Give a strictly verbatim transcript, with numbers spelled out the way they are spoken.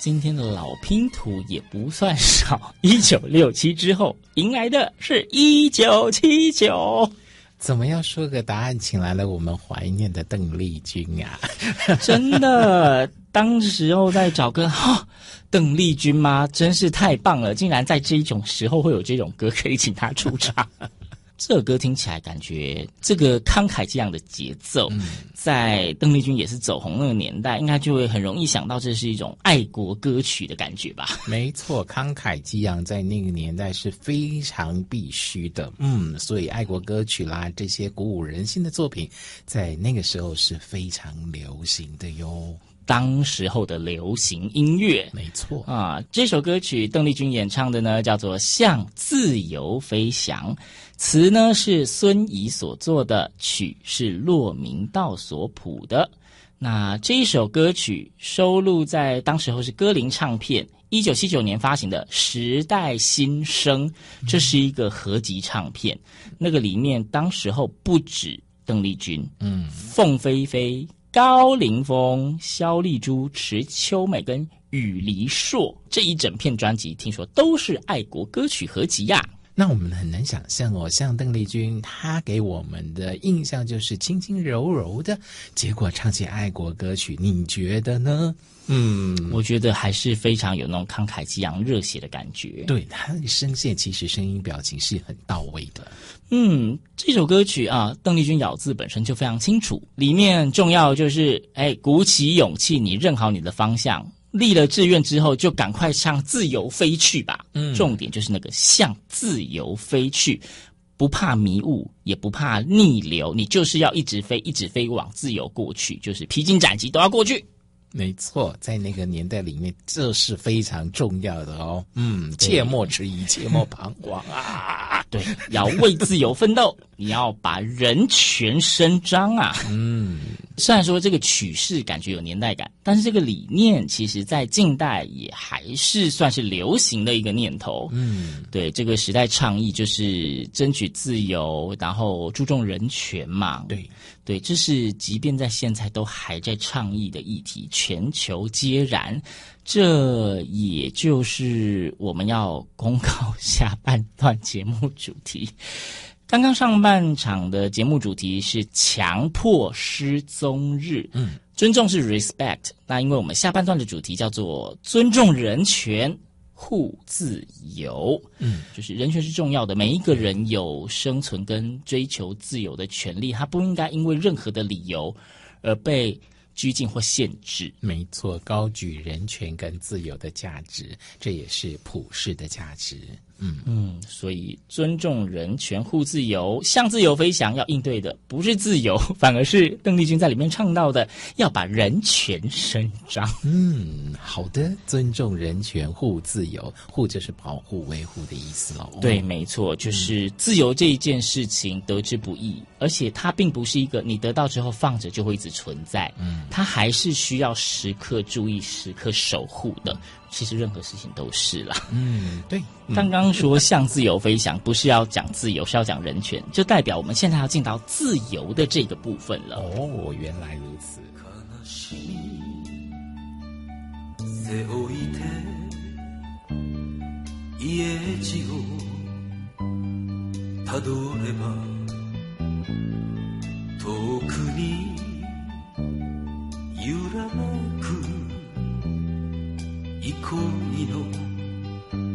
今天的老拼图也不算少，一九六七之后迎来的是一九七九。 怎么样说个答案，请来了我们怀念的邓丽君啊！ 真的，当时候在找歌，哦，邓丽君吗？真是太棒了，竟然在这一种时候会有这种歌可以请她出场。这首歌听起来感觉这个慷慨激昂的节奏，嗯，在邓丽君也是走红那个年代，应该就会很容易想到这是一种爱国歌曲的感觉吧。 没错，慷慨激昂在那个年代是非常必须的，嗯，所以爱国歌曲啦，这些鼓舞人心的作品在那个时候是非常流行的哟。 当时候的流行音乐， 没错啊，这首歌曲邓丽君演唱的呢，叫做《向自由飞翔》，词呢是孙怡所作的，曲是骆明道所谱的。那这一首歌曲收录在当时候是歌林唱片一九七九年发行的《时代新生》，这是一个合集唱片，那个里面当时候不止邓丽君，嗯，凤飞飞、高凌风、萧丽珠、池秋美跟雨梨硕，这一整片专辑听说都是爱国歌曲合集呀、啊。 那我们很难想象哦，像邓丽君她给我们的印象就是轻轻柔柔的，结果唱起爱国歌曲，你觉得呢？ 嗯，我觉得还是非常有那种慷慨激昂热血的感觉。 对，她的声线其实声音表情是很到位的。 嗯，这首歌曲啊，邓丽君咬字本身就非常清楚，里面重要就是哎，鼓起勇气，你认好你的方向，立了志愿之后就赶快向自由飞去吧。嗯，重点就是那个向自由飞去，不怕迷雾，也不怕逆流，你就是要一直飞，一直飞往自由过去，就是披荆斩棘都要过去。 没错，在那个年代里面，这是非常重要的哦。嗯，切莫迟疑，切莫彷徨啊！ 对，要为自由奋斗，你要把人权伸张啊！嗯，虽然说这个曲式感觉有年代感，但是这个理念其实在近代也还是算是流行的一个念头。嗯，对，这个时代倡议就是争取自由，然后注重人权嘛。 对。 对，这是即便在现在都还在倡议的议题，全球皆然。这也就是我们要公告下半段节目主题。刚刚上半场的节目主题是强迫失踪日，嗯，尊重是 respect。那因为我们下半段的主题叫做尊重人权。护自由，嗯，就是人权是重要的，每一个人有生存跟追求自由的权利，他不应该因为任何的理由而被拘禁或限制。 没错，高举人权跟自由的价值，这也是普世的价值。嗯嗯，所以尊重人权护自由，向自由飞翔，要应对的不是自由，反而是邓丽君在里面唱到的要把人权伸张。 嗯，好的，尊重人权护自由，护就是保护维护的意思咯。 对，没错，就是自由这一件事情得之不易，而且它并不是一个你得到之后放着就会一直存在，嗯，它还是需要时刻注意时刻守护的。其实任何事情都是啦。 嗯，对。 刚刚说向自由飞翔，不是要讲自由，是要讲人权，就代表我们现在要进到自由的这个部分了。 哦，原来如此。 恋の